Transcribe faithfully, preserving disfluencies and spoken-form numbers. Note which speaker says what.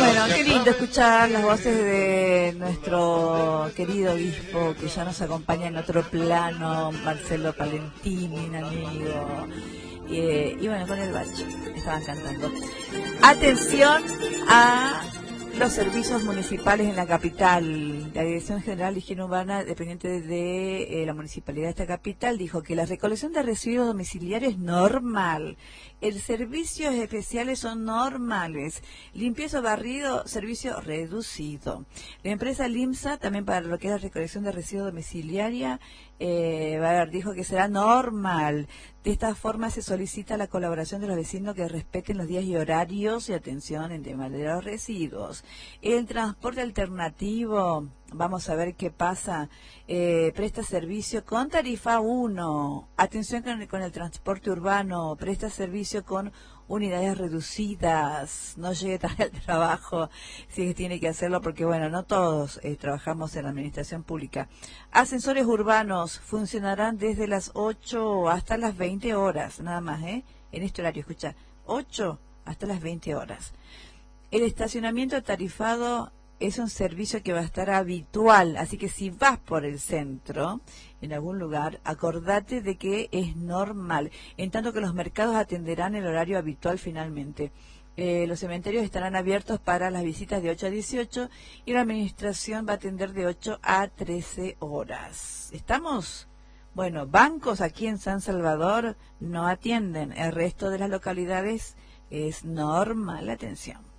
Speaker 1: Bueno, qué lindo escuchar las voces de nuestro querido obispo que ya nos acompaña en otro plano, Marcelo Palentini, un amigo. Y, y bueno, con el bacho estaban cantando. Atención a los servicios municipales en la capital. La Dirección General de Higiene Urbana, dependiente de eh, la municipalidad de esta capital, dijo que la recolección de residuos domiciliarios es normal. El servicios especiales son normales. Limpieza barrido, servicio reducido. La empresa LIMSA, también para lo que es la recolección de residuos domiciliaria, eh, dijo que será normal. De esta forma se solicita la colaboración de los vecinos que respeten los días y horarios y atención en temas de los residuos. El transporte alternativo, vamos a ver qué pasa, eh, presta servicio con tarifa uno. Atención con el, con el transporte urbano, presta servicio con unidades reducidas, no llegue tarde al trabajo si es que tiene que hacerlo, porque bueno, no todos eh, trabajamos en la administración pública. Ascensores urbanos funcionarán desde las ocho hasta las veinte horas, nada más, ¿eh? En este horario, escucha, ocho hasta las veinte horas. El estacionamiento tarifado es un servicio que va a estar habitual, así que si vas por el centro, en algún lugar, acordate de que es normal, en tanto que los mercados atenderán el horario habitual finalmente. Eh, los cementerios estarán abiertos para las visitas de ocho a dieciocho y la administración va a atender de ocho a trece horas. ¿Estamos? Bueno, bancos aquí en San Salvador no atienden, el resto de las localidades es normal la atención.